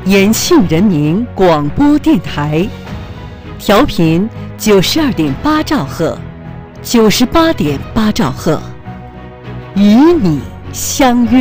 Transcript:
延庆人民广播电台，调频92.8兆赫，98.8兆赫，与你相约。